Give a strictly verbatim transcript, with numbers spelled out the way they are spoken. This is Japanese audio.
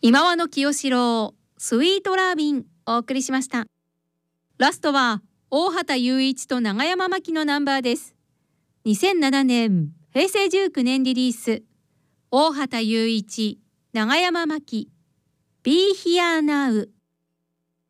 今和の清志郎スイートラービンお送りしました。ラストは大畑雄一と長山真紀のナンバーです。にせんななねんへいせいじゅうきゅうねんリリース、大畑雄一長山真紀 Be Here Now。